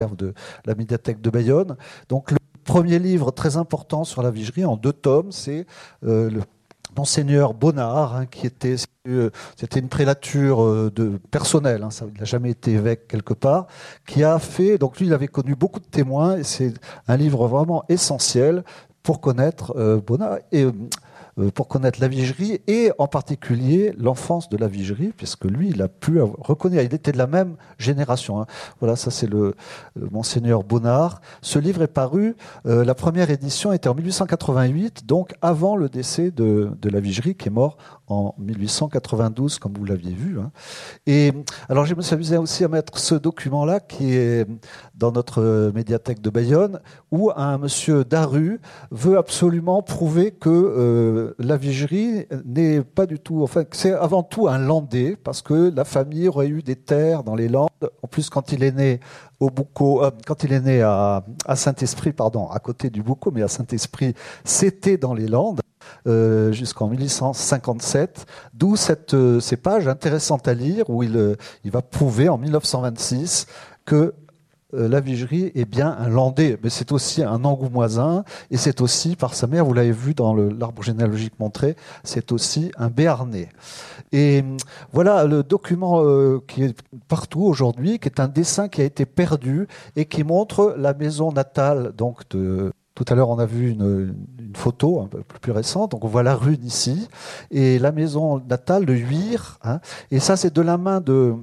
de la médiathèque de Bayonne. Donc le premier livre très important sur la Vigerie, en 2 tomes, c'est le Monseigneur Bonnard, hein, c'était une prélature personnelle, hein, il n'a jamais été évêque quelque part, qui a fait, donc lui il avait connu beaucoup de témoins, et c'est un livre vraiment essentiel pour connaître Bonnard, et pour connaître la Vigerie, et en particulier l'enfance de la Vigerie, puisque lui, il a pu reconnaître, il était de la même génération. Hein. Voilà, ça c'est le Monseigneur Bonnard. Ce livre est paru, la première édition était en 1888, donc avant le décès de la Vigerie, qui est mort en 1892, comme vous l'aviez vu. Hein. Et alors, je me suis amusé aussi à mettre ce document-là, qui est dans notre médiathèque de Bayonne, où un monsieur Daru veut absolument prouver que la Vigerie n'est pas du tout... Enfin, c'est avant tout un landais, parce que la famille aurait eu des terres dans les Landes. En plus, quand il est né au Boucau, quand il est né à Saint-Esprit, pardon, à côté du Boucau, mais à Saint-Esprit, c'était dans les Landes. Jusqu'en 1857, d'où ces pages intéressantes à lire où il va prouver en 1926 que la Vigerie est bien un landais, mais c'est aussi un angoumoisin, et c'est aussi, par sa mère, vous l'avez vu dans l'arbre généalogique montré, c'est aussi un béarnais. Et voilà le document qui est partout aujourd'hui, qui est un dessin qui a été perdu et qui montre la maison natale donc de... Tout à l'heure, on a vu une photo un peu plus récente. Donc, on voit la rue d'ici et la maison natale de Huire. Hein, et ça, c'est de la main de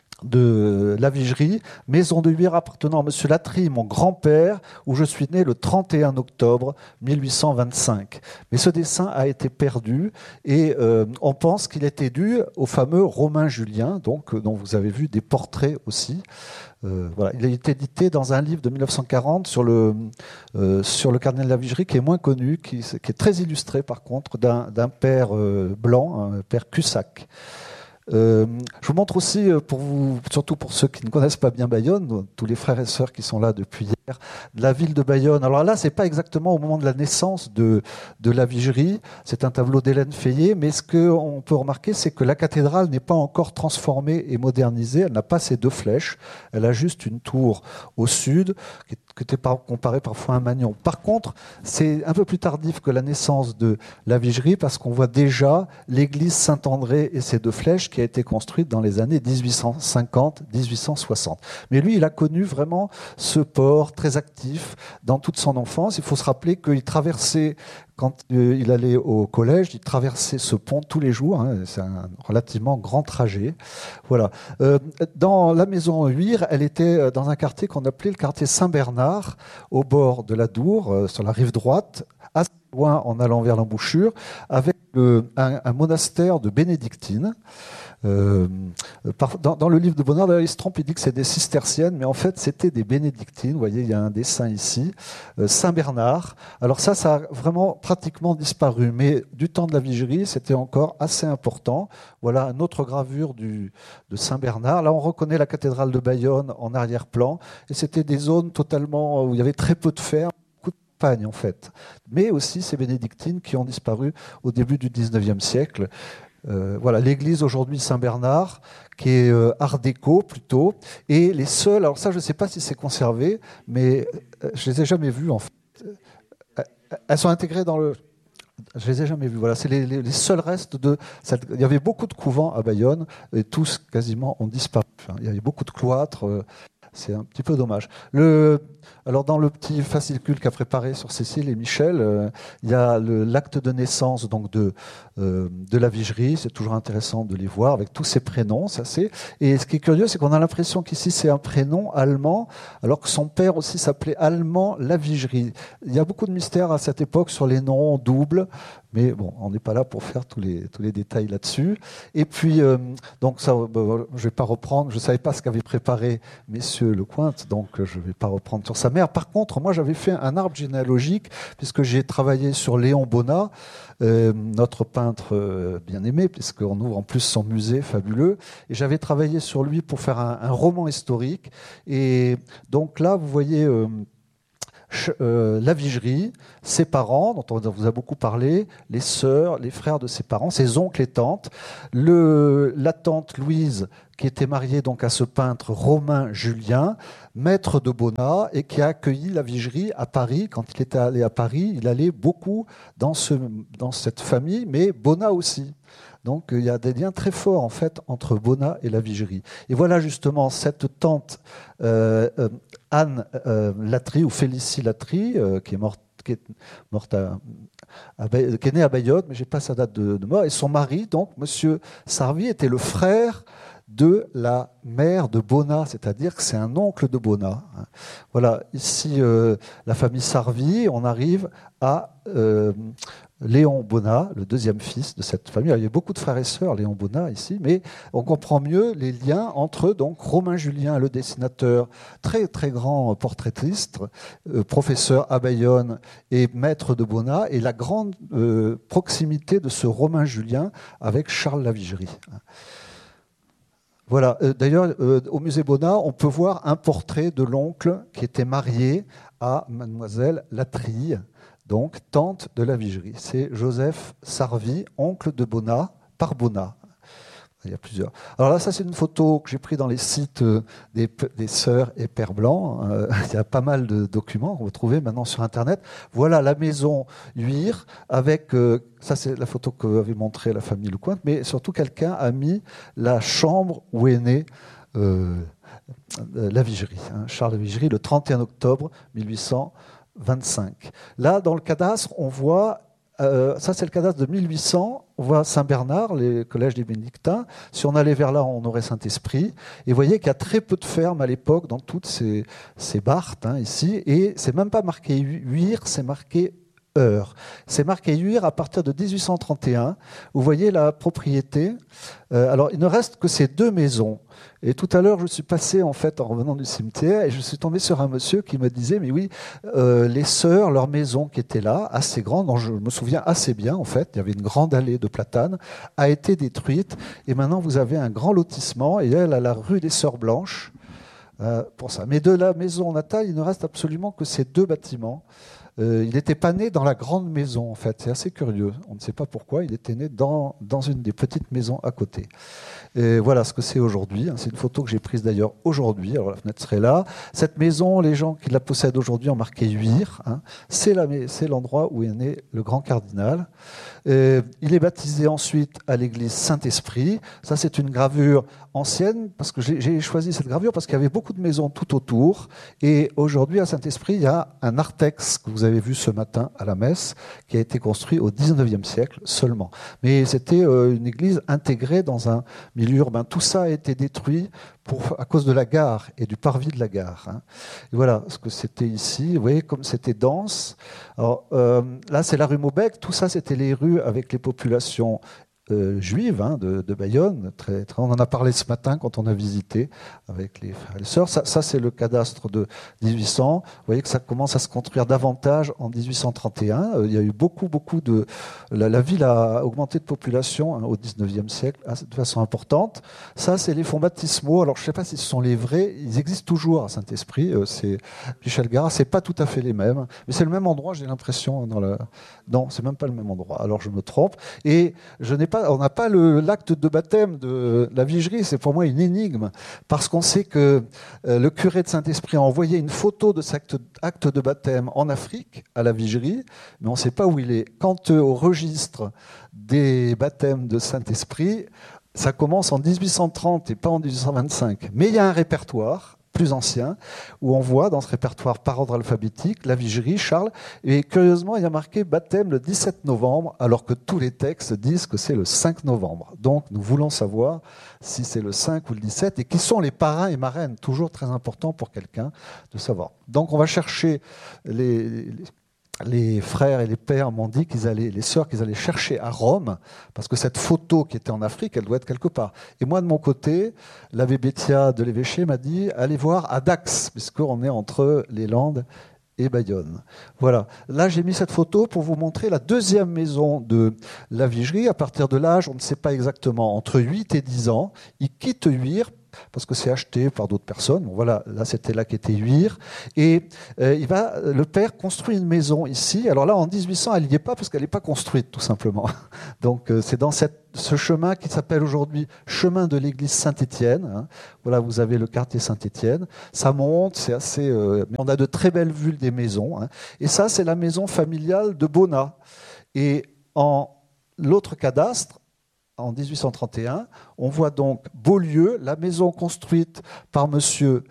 la Vigerie, maison de Huire appartenant à M. Latry, mon grand-père, où je suis né le 31 octobre 1825. Mais ce dessin a été perdu et on pense qu'il était dû au fameux Romain Julien, donc, dont vous avez vu des portraits aussi. Voilà. Il a été édité dans un livre de 1940 sur le cardinal de la Vigerie, qui est moins connu, qui est très illustré par contre, d'un père blanc, un père Cussac. Je vous montre aussi, surtout pour ceux qui ne connaissent pas bien Bayonne, tous les frères et sœurs qui sont là depuis hier, la ville de Bayonne. Alors là, c'est pas exactement au moment de la naissance de la Vigerie, c'est un tableau d'Hélène Feillet, mais ce qu'on peut remarquer, c'est que la cathédrale n'est pas encore transformée et modernisée, elle n'a pas ces 2 flèches, elle a juste une tour au sud, qui était comparée parfois à un magnon. Par contre, c'est un peu plus tardif que la naissance de la Vigerie, parce qu'on voit déjà l'église Saint-André et ses 2 flèches qui a été construite dans les années 1850-1860. Mais lui, il a connu vraiment ce port très actif dans toute son enfance. Il faut se rappeler qu'il traversait, quand il allait au collège, il traversait ce pont tous les jours. Hein, c'est un relativement grand trajet. Voilà. Dans la maison Huire, elle était dans un quartier qu'on appelait le quartier Saint-Bernard, au bord de la Dour, sur la rive droite, assez loin en allant vers l'embouchure, avec un monastère de bénédictines. Dans le livre de Bonnard, il se trompe, il dit que c'est des cisterciennes, mais en fait c'était des bénédictines. Vous voyez, il y a un dessin ici, Saint-Bernard. Alors ça a vraiment pratiquement disparu, mais du temps de la Vigerie, c'était encore assez important. Voilà une autre gravure de Saint-Bernard. Là, on reconnaît la cathédrale de Bayonne en arrière-plan, et c'était des zones totalement où il y avait très peu de fermes, beaucoup de campagne en fait, mais aussi ces bénédictines qui ont disparu au début du 19e siècle. Voilà, l'église aujourd'hui Saint-Bernard, qui est art déco plutôt, et les seuls, alors ça je ne sais pas si c'est conservé, mais je les ai jamais vus en fait. Elles sont intégrées dans le... Je les ai jamais vus. Voilà, c'est les seuls restes de... Il y avait beaucoup de couvents à Bayonne, et tous quasiment ont disparu. Il y avait beaucoup de cloîtres. C'est un petit peu dommage. Alors dans le petit fascicule qu'a préparé sur Cécile et Michel, il y a l'acte de naissance donc de la Vigerie. C'est toujours intéressant de les voir avec tous ces prénoms. Et ce qui est curieux, c'est qu'on a l'impression qu'ici c'est un prénom allemand, alors que son père aussi s'appelait allemand la Vigerie. Il y a beaucoup de mystères à cette époque sur les noms doubles, mais bon, on n'est pas là pour faire tous les détails là-dessus. Et puis, donc ça, je ne vais pas reprendre. Je ne savais pas ce qu'avait préparé Messieurs Lecointe, donc je ne vais pas reprendre sur sa mère. Par contre, moi, j'avais fait un arbre généalogique, puisque j'ai travaillé sur Léon Bonnat, notre peintre bien aimé, puisqu'on ouvre en plus son musée fabuleux. Et j'avais travaillé sur lui pour faire un roman historique. Et donc là, vous voyez... la Vigerie, ses parents, dont on vous a beaucoup parlé, les sœurs, les frères de ses parents, ses oncles et tantes, la tante Louise, qui était mariée donc à ce peintre Romain Julien, maître de Bonnat, et qui a accueilli la Vigerie à Paris. Quand il était allé à Paris, il allait beaucoup dans cette famille, mais Bonnat aussi. Donc il y a des liens très forts en fait entre Bonnat et la Vigerie. Et voilà justement cette tante Anne Latry ou Félicie Latry qui est née à Bayonne, mais j'ai pas sa date de mort. Et son mari, donc Monsieur Sarvy, était le frère de la mère de Bonnat, c'est-à-dire que c'est un oncle de Bonnat. Voilà, ici la famille Sarvy, on arrive à Léon Bonnat, le deuxième fils de cette famille. Alors, il y a beaucoup de frères et sœurs, Léon Bonnat ici, mais on comprend mieux les liens entre donc Romain Julien, le dessinateur, très très grand portraitiste, professeur à Bayonne et maître de Bonnat, et la grande proximité de ce Romain Julien avec Charles Lavigerie. Voilà. D'ailleurs, au musée Bonnat, on peut voir un portrait de l'oncle qui était marié à mademoiselle Latry, donc tante de la Vigerie. C'est Joseph Sarvy, oncle de Bonnat, par Bonnat. Il y a plusieurs. Alors là, ça c'est une photo que j'ai prise dans les sites des sœurs et pères blancs. Il y a pas mal de documents que vous trouvez maintenant sur Internet. Voilà la maison Huir avec, ça c'est la photo que avait montrée la famille Lecointe, mais surtout quelqu'un a mis la chambre où est née la Vigerie, Charles Lavigerie, le 31 octobre 1825. Là, dans le cadastre, on voit, ça c'est le cadastre de 1800, on voit Saint-Bernard, les collèges des Bénédictins. Si on allait vers là, on aurait Saint-Esprit. Et vous voyez qu'il y a très peu de fermes à l'époque dans toutes ces barthes ici. Et c'est même pas marqué Huir, c'est marqué Heure. C'est marqué Huir à partir de 1831. Vous voyez la propriété. Alors, il ne reste que ces deux maisons. Et tout à l'heure, je suis passé en fait en revenant du cimetière et je suis tombé sur un monsieur qui me disait, mais oui, les sœurs, leur maison qui était là, assez grande, dont je me souviens assez bien en fait, il y avait une grande allée de platanes, a été détruite et maintenant vous avez un grand lotissement et elle a la rue des Sœurs Blanches pour ça. Mais de la maison natale, il ne reste absolument que ces deux bâtiments. Il n'était pas né dans la grande maison, en fait. C'est assez curieux. On ne sait pas pourquoi. Il était né dans une des petites maisons à côté. Et voilà ce que c'est aujourd'hui. C'est une photo que j'ai prise d'ailleurs aujourd'hui. Alors la fenêtre serait là. Cette maison, les gens qui la possèdent aujourd'hui ont marqué Huir. C'est l'endroit où est né le grand cardinal. Il est baptisé ensuite à l'église Saint-Esprit. Ça, c'est une gravure ancienne, parce que j'ai choisi cette gravure parce qu'il y avait beaucoup de maisons tout autour. Et aujourd'hui, à Saint-Esprit, il y a un narthex que vous avez vu ce matin à la messe, qui a été construit au XIXe siècle seulement. Mais c'était une église intégrée dans un milieu urbain. Tout ça a été détruit à cause de la gare et du parvis de la gare. Et voilà ce que c'était ici. Vous voyez comme c'était dense. Alors, là, c'est la rue Maubec. Tout ça, c'était les rues avec les populations juive de Bayonne. On en a parlé ce matin quand on a visité avec les frères et les sœurs. Ça c'est le cadastre de 1800. Vous voyez que ça commence à se construire davantage en 1831. Il y a eu beaucoup de... La ville a augmenté de population au 19e siècle de façon importante. Ça, c'est les fonds baptismaux. Alors, je ne sais pas si ce sont les vrais. Ils existent toujours à Saint-Esprit. C'est Michel Garat. C'est pas tout à fait les mêmes. Mais c'est le même endroit, j'ai l'impression. Non, c'est même pas le même endroit. Alors, je me trompe. Et on n'a pas l'acte de baptême de la Vigerie, c'est pour moi une énigme, parce qu'on sait que le curé de Saint-Esprit a envoyé une photo de cet acte de baptême en Afrique, à la Vigerie, mais on ne sait pas où il est. Quant au registre des baptêmes de Saint-Esprit, ça commence en 1830 et pas en 1825. Mais il y a un répertoire plus ancien, où on voit dans ce répertoire par ordre alphabétique la Vigerie, Charles, et curieusement il y a marqué baptême le 17 novembre, alors que tous les textes disent que c'est le 5 novembre. Donc nous voulons savoir si c'est le 5 ou le 17, et qui sont les parrains et marraines, toujours très important pour quelqu'un de savoir. Donc on va chercher les frères et les pères m'ont dit les sœurs qu'ils allaient chercher à Rome, parce que cette photo qui était en Afrique, elle doit être quelque part. Et moi, de mon côté, l'abbé Béthia de l'Évêché m'a dit, allez voir à Dax, puisqu'on est entre les Landes et Bayonne. Voilà. Là, j'ai mis cette photo pour vous montrer la deuxième maison de la Vigerie. À partir de l'âge, on ne sait pas exactement, entre 8 et 10 ans, il quitte Huir parce que c'est acheté par d'autres personnes. Bon, voilà, là c'était là qu'était Huir. Et le père construit une maison ici. Alors là, en 1800, elle n'y est pas parce qu'elle n'est pas construite, tout simplement. Donc c'est dans ce chemin qui s'appelle aujourd'hui chemin de l'église Saint-Étienne. Hein. Voilà, vous avez le quartier Saint-Étienne. Ça monte, c'est assez. On a de très belles vues des maisons. Hein. Et ça, c'est la maison familiale de Bonnat. Et en l'autre cadastre, en 1831, on voit donc Beaulieu, la maison construite par monsieur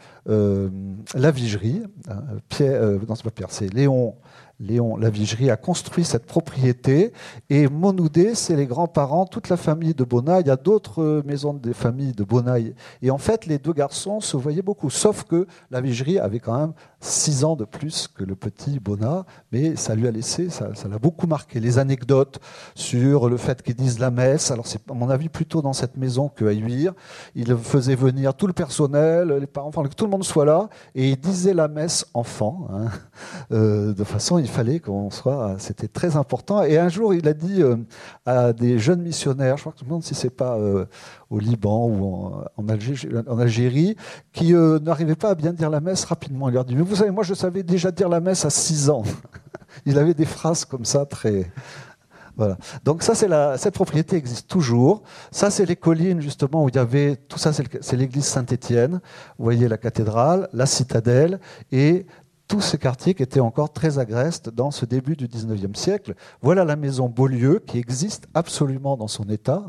Lavigerie. Non, c'est pas Pierre, c'est Léon Lavigerie a construit cette propriété. Et Monoudet, c'est les grands-parents, toute la famille de Bonnat. Il y a d'autres maisons des familles de Bonnat. Et en fait, les deux garçons se voyaient beaucoup. Sauf que Lavigerie avait quand même 6 ans de plus que le petit Bonnat. Mais ça lui a laissé, ça l'a beaucoup marqué. Les anecdotes sur le fait qu'ils disent la messe. Alors, c'est à mon avis plutôt dans cette maison qu'à Huir. Il faisait venir tout le personnel, les parents, enfin, que tout le monde soit là. Et il disait la messe enfant. Hein. De façon, il fallait qu'on soit. C'était très important. Et un jour, il a dit à des jeunes missionnaires, je crois que je me demande si c'est pas au Liban ou en Algérie, qui n'arrivaient pas à bien dire la messe rapidement. Il leur dit, mais vous savez, moi je savais déjà dire la messe à 6 ans. Il avait des phrases comme ça très. Voilà. Donc ça, cette propriété existe toujours. Ça, c'est les collines justement où il y avait tout ça. C'est l'église Saint-Étienne. Vous voyez la cathédrale, la citadelle et tout ce quartier qui était encore très agreste dans ce début du 19e siècle. Voilà la maison Beaulieu qui existe absolument dans son état.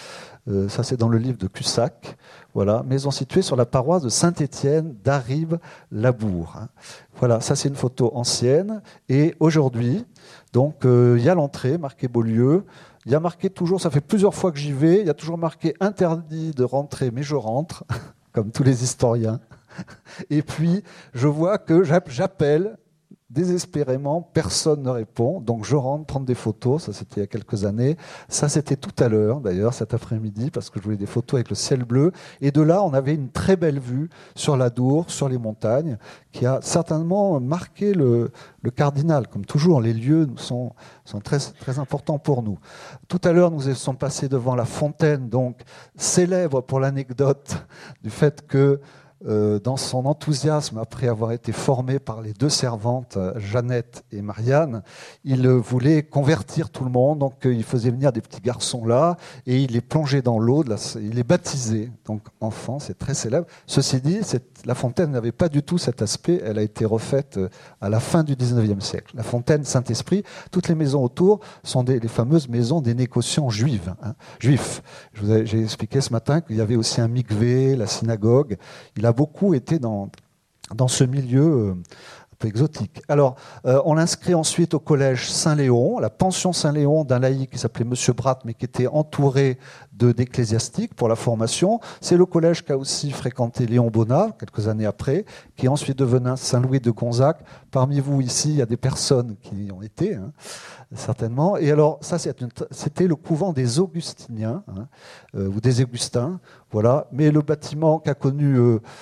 Ça, c'est dans le livre de Cussac. Voilà, maison située sur la paroisse de Saint-Étienne d'Arives-Labour. Voilà, ça, c'est une photo ancienne. Et aujourd'hui, donc, il y a l'entrée marquée Beaulieu. Il y a marqué toujours, ça fait plusieurs fois que j'y vais, il y a toujours marqué interdit de rentrer, mais je rentre, comme tous les historiens. Et puis, je vois que j'appelle désespérément, personne ne répond. Donc, je rentre prendre des photos. Ça, c'était il y a quelques années. Ça, c'était tout à l'heure, d'ailleurs, cet après-midi, parce que je voulais des photos avec le ciel bleu. Et de là, on avait une très belle vue sur la Dour, sur les montagnes, qui a certainement marqué le cardinal. Comme toujours, les lieux sont très, très importants pour nous. Tout à l'heure, nous sommes passés devant la fontaine, donc célèbre pour l'anecdote du fait que dans son enthousiasme, après avoir été formé par les deux servantes, Jeannette et Marianne, il voulait convertir tout le monde. Donc il faisait venir des petits garçons là et il les plongeait dans l'eau, il les baptisait. Donc enfants, c'est très célèbre. Ceci dit, la fontaine n'avait pas du tout cet aspect. Elle a été refaite à la fin du 19e siècle. La fontaine Saint-Esprit, toutes les maisons autour sont les fameuses maisons des négociants juifs. Juifs. J'ai expliqué ce matin qu'il y avait aussi un mikvé, la synagogue. Il a beaucoup été dans ce milieu un peu exotique. Alors, on l'inscrit ensuite au collège Saint-Léon, la pension Saint-Léon d'un laïc qui s'appelait Monsieur Bratt, mais qui était entouré d'ecclésiastiques pour la formation. C'est le collège qu'a aussi fréquenté Léon Bonnat, quelques années après, qui est ensuite devenu Saint-Louis de Gonzague. Parmi vous, ici, il y a des personnes qui y ont été, certainement. Et alors, ça, c'était le couvent des Augustiniens, ou des Augustins, voilà. Mais le bâtiment qu'a connu,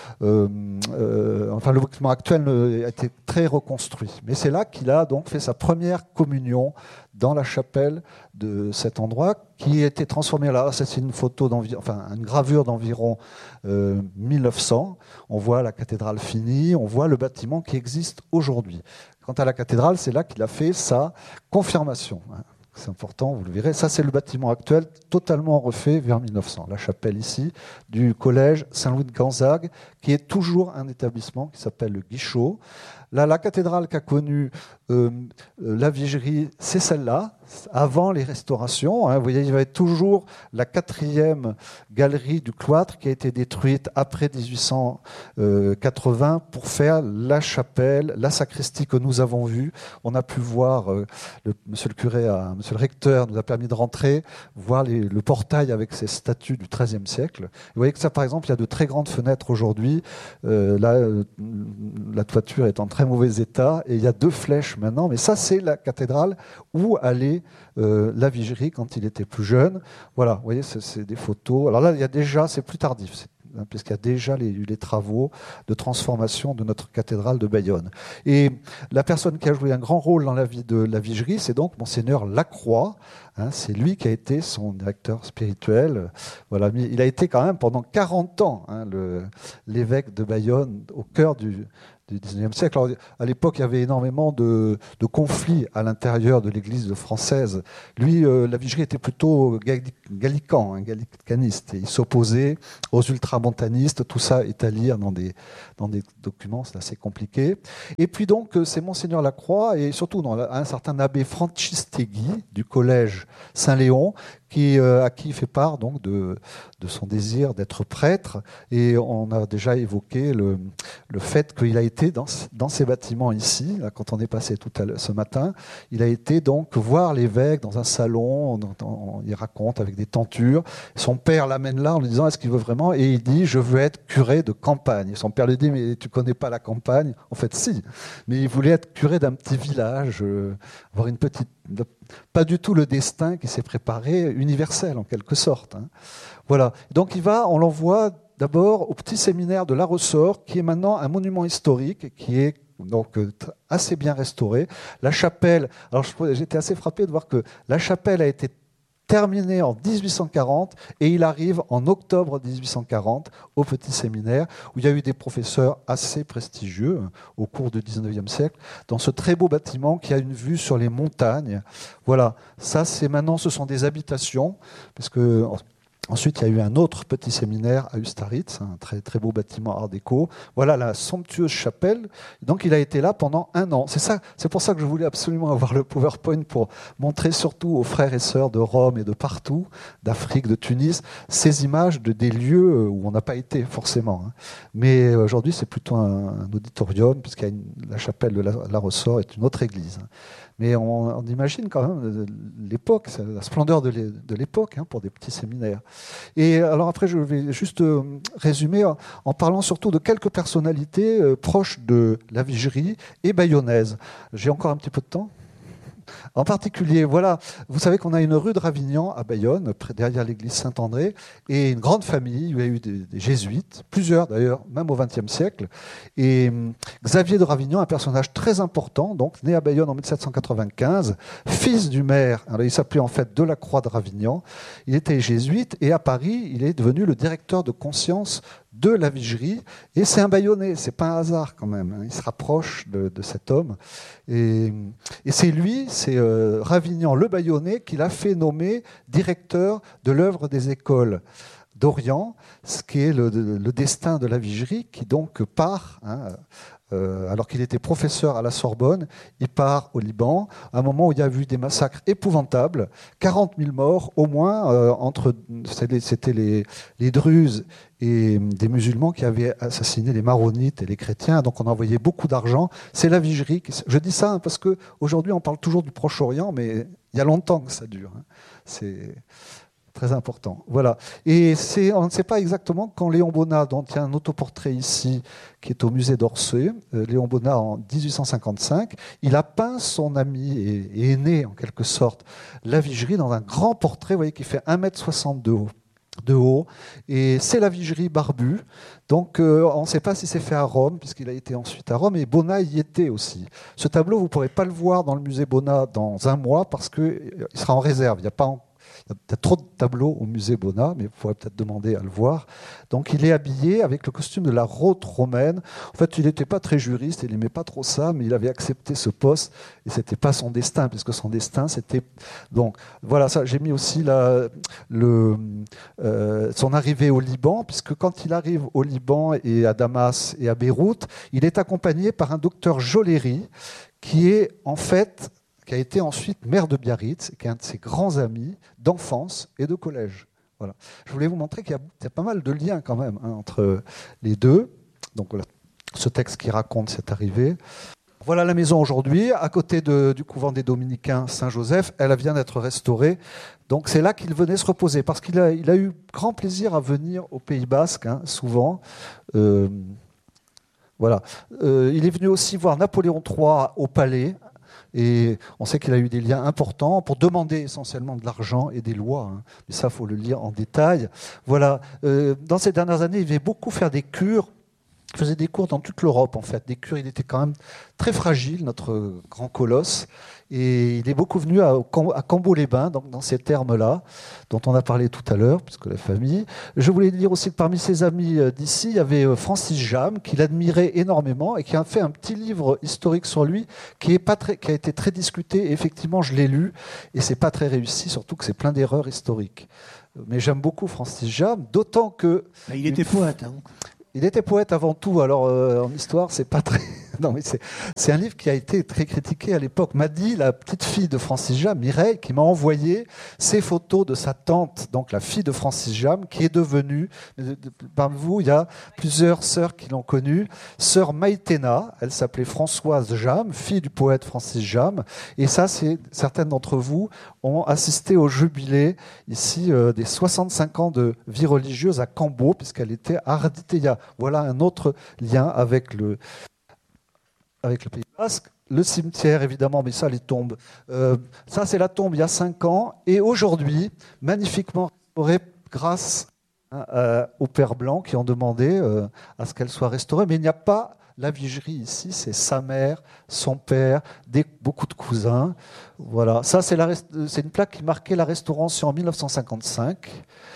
enfin, le bâtiment actuel a été très reconstruit. Mais c'est là qu'il a donc fait sa première communion dans la chapelle de cet endroit, qui a été transformé. Là, c'est une photo une gravure d'environ 1900. On voit la cathédrale finie, on voit le bâtiment qui existe aujourd'hui. Quant à la cathédrale, c'est là qu'il a fait sa confirmation. C'est important, vous le verrez. Ça, c'est le bâtiment actuel, totalement refait vers 1900. La chapelle ici, du collège Saint-Louis de Gonzague, qui est toujours un établissement qui s'appelle le Guichot. Là, la cathédrale qu'a connue Lavigerie, c'est celle-là, avant les restaurations. Vous voyez, il y avait toujours la 4e galerie du cloître qui a été détruite après 1880 pour faire la chapelle, la sacristie que nous avons vue. On a pu voir, monsieur le curé, monsieur le recteur nous a permis de rentrer, voir le portail avec ses statues du XIIIe siècle. Vous voyez que ça, par exemple, il y a de très grandes fenêtres aujourd'hui. Là, la toiture est en très mauvais état et il y a 2 flèches maintenant, mais ça, c'est la cathédrale où allait Lavigerie quand il était plus jeune. Voilà, vous voyez, c'est des photos. Alors là, il y a déjà, c'est plus tardif, hein, puisqu'il y a déjà eu les travaux de transformation de notre cathédrale de Bayonne. Et la personne qui a joué un grand rôle dans la vie de la Vigerie, c'est donc Monseigneur Lacroix. Hein, c'est lui qui a été son directeur spirituel. Voilà, il a été quand même pendant 40 ans hein, l'évêque de Bayonne au cœur du 19e siècle. Alors, à l'époque, il y avait énormément de conflits à l'intérieur de l'Église française. Lui, la Vigerie était plutôt gallican, hein, gallicaniste. Et il s'opposait aux ultramontanistes. Tout ça est à lire dans des documents, c'est assez compliqué. Et puis donc, c'est Monseigneur Lacroix et surtout un certain abbé Francistegui du collège Saint-Léon, à qui il fait part donc de son désir d'être prêtre. Et on a déjà évoqué le fait qu'il a été dans ces bâtiments ici, là, quand on est passé ce matin, il a été donc voir l'évêque dans un salon, il raconte avec des tentures. Son père l'amène là en lui disant est-ce qu'il veut vraiment, et il dit je veux être curé de campagne. Et son père lui dit mais tu connais pas la campagne. En fait si, mais il voulait être curé d'un petit village, avoir une petite... Pas du tout le destin qui s'est préparé, universel en quelque sorte. Hein. Voilà. Donc on l'envoie d'abord au petit séminaire de La Ressort, qui est maintenant un monument historique, qui est donc assez bien restauré. La chapelle, alors j'étais assez frappé de voir que la chapelle a été terminée en 1840 et il arrive en octobre 1840 au petit séminaire où il y a eu des professeurs assez prestigieux au cours du 19e siècle dans ce très beau bâtiment qui a une vue sur les montagnes. Voilà, ça maintenant ce sont des habitations parce que ensuite, il y a eu un autre petit séminaire à Ustaritz, un très, très beau bâtiment art déco. Voilà la somptueuse chapelle. Donc, il a été là pendant 1 an. C'est pour ça que je voulais absolument avoir le PowerPoint pour montrer surtout aux frères et sœurs de Rome et de partout, d'Afrique, de Tunis, ces images des lieux où on n'a pas été forcément. Hein. Mais aujourd'hui, c'est plutôt un auditorium, puisque la chapelle de la Ressort est une autre église. Hein. Mais on imagine quand même l'époque, la splendeur de l'époque hein, pour des petits séminaires. Et alors après, je vais juste résumer en parlant surtout de quelques personnalités proches de la Vigerie et bayonnaise. J'ai encore un petit peu de temps ? En particulier, voilà, vous savez qu'on a une rue de Ravignan à Bayonne, derrière l'église Saint-André, et une grande famille où il y a eu des jésuites, plusieurs d'ailleurs, même au XXe siècle. Et Xavier de Ravignan, un personnage très important, donc né à Bayonne en 1795, fils du maire, alors il s'appelait en fait Delacroix de Ravignan, il était jésuite, et à Paris, il est devenu le directeur de conscience de la Vigerie, et c'est un Bayonnais, c'est pas un hasard quand même, hein. Il se rapproche de cet homme, et c'est lui, c'est Ravignan le Bayonnais, qui l'a fait nommer directeur de l'œuvre des écoles d'Orient, ce qui est le destin de la Vigerie, qui donc part, hein, alors qu'il était professeur à la Sorbonne, il part au Liban, à un moment où il y a eu des massacres épouvantables, 40 000 morts au moins, c'était les Druzes et des musulmans qui avaient assassiné les maronites et les chrétiens, donc on envoyait beaucoup d'argent. C'est la Vigerie. Je dis ça hein, parce qu'aujourd'hui on parle toujours du Proche-Orient, mais il y a longtemps que ça dure. Hein. C'est très important. Voilà. Et on ne sait pas exactement quand Léon Bonnat, dont il y a un autoportrait ici, qui est au musée d'Orsay, Léon Bonnat en 1855, il a peint son ami et aîné, en quelque sorte, la Vigerie dans un grand portrait, vous voyez, qui fait 1,60 m de haut, et c'est la Vigerie Barbu. Donc on ne sait pas si c'est fait à Rome, puisqu'il a été ensuite à Rome, et Bonnat y était aussi. Ce tableau, vous ne pourrez pas le voir dans le musée Bonnat dans 1 mois, parce qu'il sera en réserve. Il y a trop de tableaux au musée Bonnat, mais vous pourrez peut-être demander à le voir. Donc il est habillé avec le costume de la rote romaine. En fait, il n'était pas très juriste, il n'aimait pas trop ça, mais il avait accepté ce poste, et ce n'était pas son destin, puisque son destin, c'était... Donc voilà, ça, j'ai mis aussi son arrivée au Liban, puisque quand il arrive au Liban et à Damas et à Beyrouth, il est accompagné par un docteur Joléry, qui a été ensuite maire de Biarritz, qui est un de ses grands amis d'enfance et de collège. Voilà. Je voulais vous montrer qu'il y a pas mal de liens quand même hein, entre les deux. Donc voilà, ce texte qui raconte cette arrivée. Voilà la maison aujourd'hui, à côté du couvent des Dominicains Saint-Joseph. Elle vient d'être restaurée. Donc c'est là qu'il venait se reposer, parce qu'il a eu grand plaisir à venir au Pays Basque, hein, souvent. Voilà. Il est venu aussi voir Napoléon III au palais, Et on sait qu'il a eu des liens importants pour demander essentiellement de l'argent et des lois. Mais ça, il faut le lire en détail. Voilà. Dans ces dernières années, il devait beaucoup faire des cures. Il faisait des cours dans toute l'Europe, en fait. Des cures, il était quand même très fragile, notre grand colosse. Et il est beaucoup venu à Cambo-les-Bains, donc dans ces termes-là, dont on a parlé tout à l'heure, puisque la famille. Je voulais dire aussi que parmi ses amis d'ici, il y avait Francis Jammes, qu'il admirait énormément et qui a fait un petit livre historique sur lui qui a été très discuté. Et effectivement, je l'ai lu et c'est pas très réussi, surtout que c'est plein d'erreurs historiques. Mais j'aime beaucoup Francis Jammes, d'autant que... Il était poète, hein. Il était poète avant tout, alors en histoire, c'est pas très... Non, mais c'est un livre qui a été très critiqué à l'époque. M'a dit la petite fille de Francis Jammes, Mireille, qui m'a envoyé ces photos de sa tante, donc la fille de Francis Jammes, qui est devenue, parmi vous, il y a plusieurs sœurs qui l'ont connue, sœur Maïtena, elle s'appelait Françoise Jammes, fille du poète Francis Jammes, et ça, certaines d'entre vous ont assisté au jubilé, ici, des 65 ans de vie religieuse à Cambo, puisqu'elle était à Arditeia. Voilà un autre lien avec le Pays Basque. Le cimetière, évidemment, mais ça, les tombes. Ça, c'est la tombe il y a 5 ans. Et aujourd'hui, magnifiquement restaurée grâce aux Pères Blancs qui ont demandé à ce qu'elle soit restaurée. Mais il n'y a pas la vigerie ici, c'est sa mère, son père, beaucoup de cousins. Voilà. Ça, c'est une plaque qui marquait la restauration en 1955.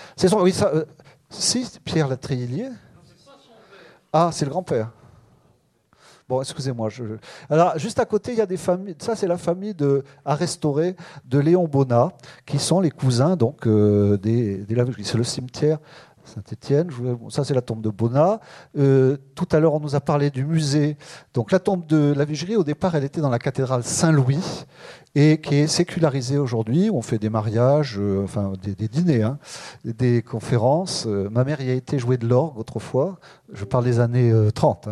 Si, Pierre Latreillier. Ah, c'est le grand-père. Bon, excusez-moi. Alors, juste à côté, il y a des familles. Ça, c'est la famille à restaurer de Léon Bonnat, qui sont les cousins donc des Lavegeries. C'est le cimetière Saint-Étienne. Ça, c'est la tombe de Bonnat. Tout à l'heure, on nous a parlé du musée. Donc, la tombe de la Vigerie, au départ, elle était dans la cathédrale Saint-Louis et qui est sécularisée aujourd'hui. On fait des mariages, des dîners, des conférences. Ma mère y a été jouer de l'orgue autrefois. Je parle des années 30.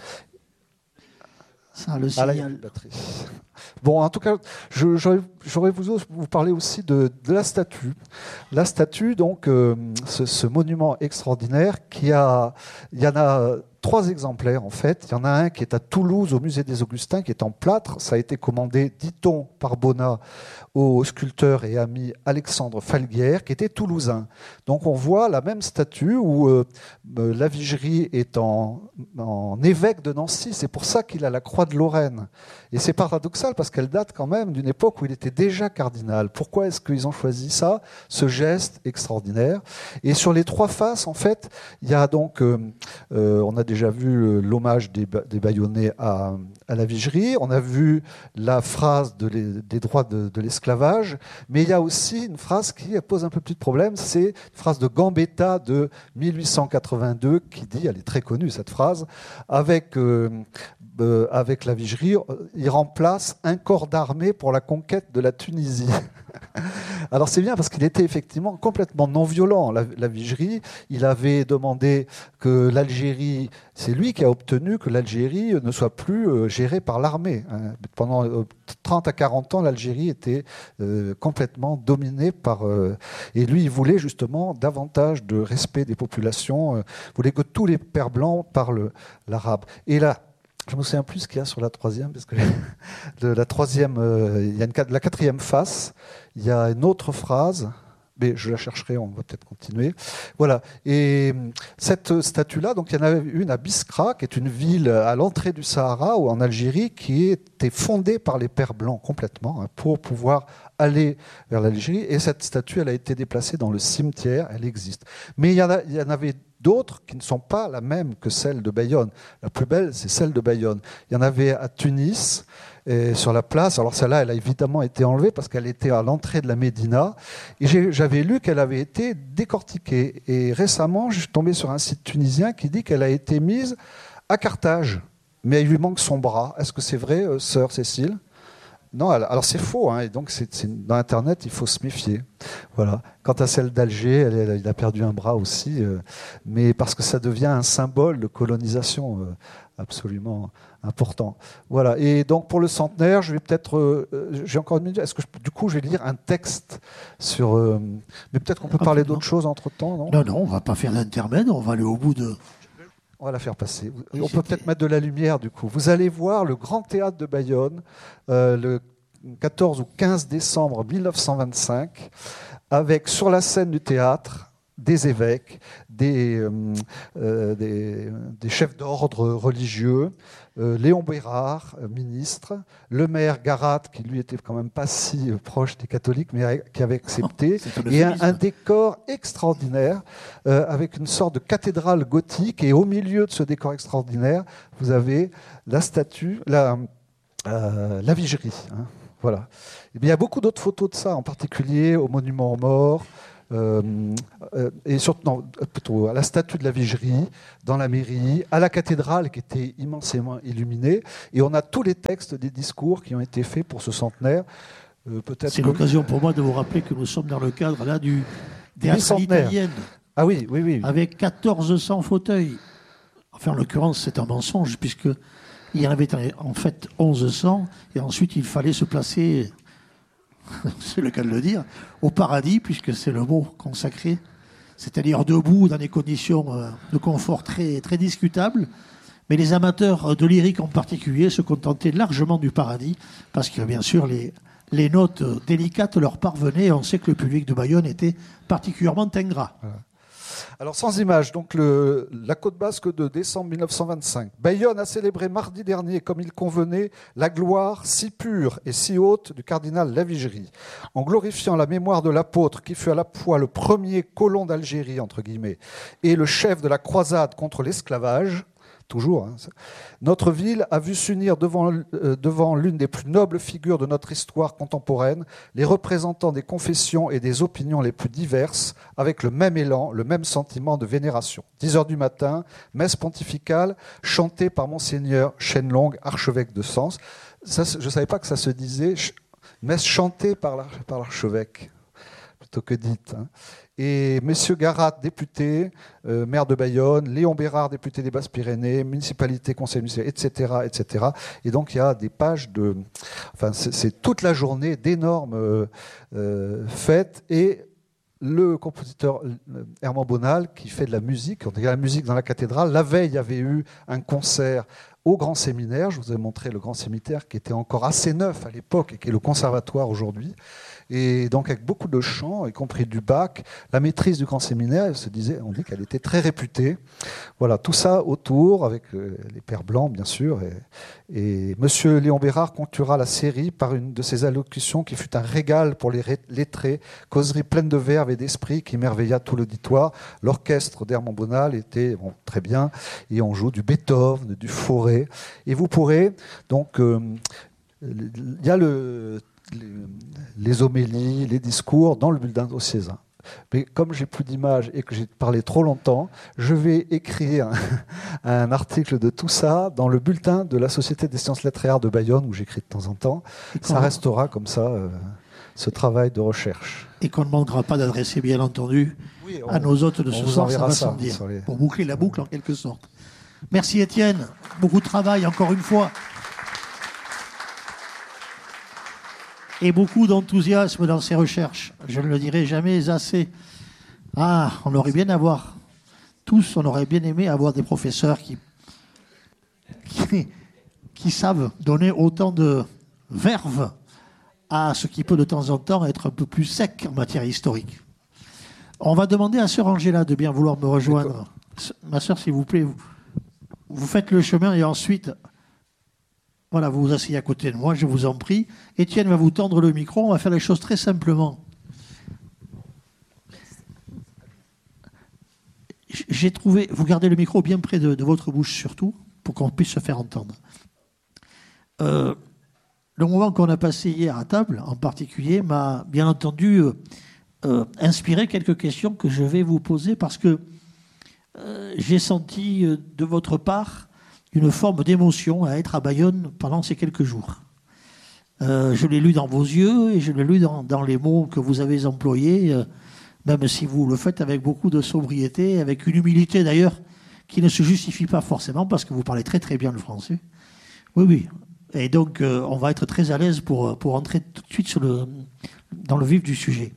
Ça, le signal. Bon, en tout cas, j'aurais voulu vous parler aussi de la statue. La statue, donc, ce monument extraordinaire il y en a 3 exemplaires, en fait. Il y en a un qui est à Toulouse, au musée des Augustins, qui est en plâtre. Ça a été commandé, dit-on, par Bonnat au sculpteur et ami Alexandre Falguière, qui était toulousain. Donc on voit la même statue où la Vigerie est en évêque de Nancy. C'est pour ça qu'il a la croix de Lorraine. Et c'est paradoxal parce qu'elle date quand même d'une époque où il était déjà cardinal. Pourquoi est-ce qu'ils ont choisi ça, ce geste extraordinaire? Et sur les 3 faces, en fait, il y a donc, on a déjà vu l'hommage des Bayonnais à la Vigerie, on a vu la phrase des droits de l'esclavage, mais il y a aussi une phrase qui pose un peu plus de problème, c'est une phrase de Gambetta de 1882 qui dit, elle est très connue cette phrase, avec la Vigerie, il remplace un corps d'armée pour la conquête de la Tunisie. Alors c'est bien parce qu'il était effectivement complètement non violent. La Vigerie, il avait demandé que l'Algérie, c'est lui qui a obtenu que l'Algérie ne soit plus gérée par l'armée. Pendant 30 à 40 ans, l'Algérie était complètement dominée par... et lui, il voulait justement davantage de respect des populations, il voulait que tous les pères blancs parlent l'arabe. Et là, je me souviens plus ce qu'il y a sur la 3e, parce que la 3e, il y a la 4e face, il y a une autre phrase, mais je la chercherai, on va peut-être continuer. Voilà. Et cette statue-là, donc il y en avait une à Biskra, qui est une ville à l'entrée du Sahara, ou en Algérie, qui était fondée par les Pères Blancs complètement, pour pouvoir aller vers l'Algérie. Et cette statue, elle a été déplacée dans le cimetière, elle existe. Mais il y en avait d'autres qui ne sont pas la même que celle de Bayonne. La plus belle, c'est celle de Bayonne. Il y en avait à Tunis, sur la place. Alors celle-là, elle a évidemment été enlevée parce qu'elle était à l'entrée de la Médina. Et j'avais lu qu'elle avait été décortiquée. Et récemment, je suis tombé sur un site tunisien qui dit qu'elle a été mise à Carthage. Mais il lui manque son bras. Est-ce que c'est vrai, sœur Cécile ? Non, alors c'est faux, et donc dans Internet, il faut se méfier. Voilà. Quant à celle d'Alger, il a perdu un bras aussi, mais parce que ça devient un symbole de colonisation absolument important. Voilà. Et donc pour le centenaire, je vais peut-être, j'ai encore une minute. Est-ce que du coup, je vais lire un texte sur, mais peut-être qu'on peut parler d'autre chose entre temps, non ? Non, on va pas faire l'intermède, on va aller au bout de. On va la faire passer. On peut peut-être mettre de la lumière du coup. Vous allez voir le Grand Théâtre de Bayonne le 14 ou 15 décembre 1925 avec sur la scène du théâtre des évêques, des chefs d'ordre religieux, Léon Bérard, ministre, le maire Garat, qui lui était quand même pas si proche des catholiques, mais qui avait accepté, et un décor extraordinaire, avec une sorte de cathédrale gothique, et au milieu de ce décor extraordinaire, vous avez la statue, la vigerie. Hein, voilà. Et bien, il y a beaucoup d'autres photos de ça, en particulier au monument aux morts, et surtout plutôt à la statue de la Vigerie, dans la mairie, à la cathédrale qui était immensément illuminée, et on a tous les textes des discours qui ont été faits pour ce centenaire. C'est l'occasion pour moi de vous rappeler que nous sommes dans le cadre là des Halles italiennes. Ah oui, oui, oui. Avec 1400 fauteuils. Enfin, en l'occurrence, c'est un mensonge, puisque il y en avait en fait 1100, et ensuite il fallait se placer, c'est le cas de le dire, au paradis, puisque c'est le mot consacré, c'est-à-dire debout dans des conditions de confort très, très discutables. Mais les amateurs de lyrique en particulier se contentaient largement du paradis, parce que bien sûr les notes délicates leur parvenaient, et on sait que le public de Bayonne était particulièrement ingrat. Voilà. Alors sans image, donc la Côte Basque de décembre 1925. Bayonne a célébré mardi dernier, comme il convenait, la gloire si pure et si haute du cardinal Lavigerie, en glorifiant la mémoire de l'apôtre qui fut à la fois le premier colon d'Algérie, entre guillemets, et le chef de la croisade contre l'esclavage. Toujours. Hein. Notre ville a vu s'unir devant l'une des plus nobles figures de notre histoire contemporaine, les représentants des confessions et des opinions les plus diverses, avec le même élan, le même sentiment de vénération. 10h du matin, messe pontificale, chantée par Monseigneur Chênelongue, archevêque de Sens. Ça, je ne savais pas que ça se disait, messe chantée par l'archevêque, plutôt que dite. Hein. Et M. Garat, député, maire de Bayonne, Léon Bérard, député des Basses-Pyrénées, municipalité, conseil municipal, etc., etc. Et donc il y a des pages de... Enfin, c'est toute la journée d'énormes fêtes. Et le compositeur Herman Bonal, qui fait de la musique, on dit la musique dans la cathédrale. La veille, il y avait eu un concert au Grand Séminaire. Je vous ai montré le Grand Séminaire qui était encore assez neuf à l'époque et qui est le conservatoire aujourd'hui. Et donc avec beaucoup de chants, y compris du Bach, la maîtrise du Grand Séminaire, on dit qu'elle était très réputée. Voilà, tout ça autour, avec les Pères Blancs, bien sûr. Et M. Léon Bérard conclura la série par une de ses allocutions qui fut un régal pour les lettrés, causerie pleine de verve et d'esprit qui émerveilla tout l'auditoire. L'orchestre d'Herman Bonal était très bien, et on joue du Beethoven, du Fauré. Et vous pourrez, donc, il y a les homélies, les discours dans le bulletin diocésain. Mais comme j'ai plus d'images et que j'ai parlé trop longtemps, je vais écrire un article de tout ça dans le bulletin de la Société des sciences lettres et arts de Bayonne, où j'écris de temps en temps. Ça restera comme ça, ce travail de recherche. Et qu'on ne manquera pas d'adresser, bien entendu, à nos hôtes de ce soir, ça va sans dire, pour boucler la boucle en quelque sorte. Merci Étienne, beaucoup de travail encore une fois. Et beaucoup d'enthousiasme dans ces recherches. Je ne le dirai jamais assez. On aurait bien on aurait bien aimé avoir des professeurs qui savent donner autant de verve à ce qui peut de temps en temps être un peu plus sec en matière historique. On va demander à sœur Angela de bien vouloir me rejoindre. Ma sœur, s'il vous plaît, vous faites le chemin et ensuite... Voilà, vous vous asseyez à côté de moi, je vous en prie. Étienne va vous tendre le micro, on va faire les choses très simplement. J'ai trouvé, vous gardez le micro bien près de votre bouche surtout, pour qu'on puisse se faire entendre. Le moment qu'on a passé hier à table, en particulier, m'a bien entendu inspiré quelques questions que je vais vous poser, parce que j'ai senti de votre part une forme d'émotion à être à Bayonne pendant ces quelques jours. Je l'ai lu dans vos yeux et je l'ai lu dans les mots que vous avez employés, même si vous le faites avec beaucoup de sobriété, avec une humilité d'ailleurs qui ne se justifie pas forcément parce que vous parlez très très bien le français. Oui, oui. Et donc on va être très à l'aise pour entrer tout de suite dans le vif du sujet.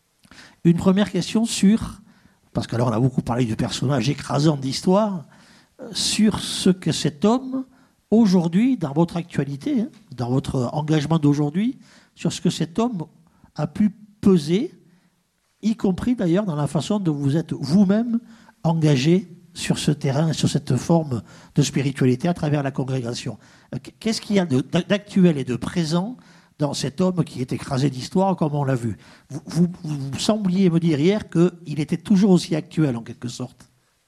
Une première question parce qu'alors on a beaucoup parlé du personnage écrasant d'histoire, sur ce que cet homme, aujourd'hui, dans votre actualité, dans votre engagement d'aujourd'hui, sur ce que cet homme a pu peser, y compris d'ailleurs dans la façon dont vous êtes vous-même engagé sur ce terrain, sur cette forme de spiritualité à travers la congrégation. Qu'est-ce qu'il y a d'actuel et de présent dans cet homme qui est écrasé d'histoire, comme on l'a vu? Vous sembliez me dire hier qu'il était toujours aussi actuel, en quelque sorte.